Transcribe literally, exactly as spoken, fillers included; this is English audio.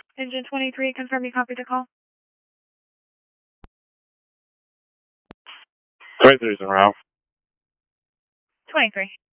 Engine twenty-three, confirm you copied the call. twenty-three is around. twenty-three.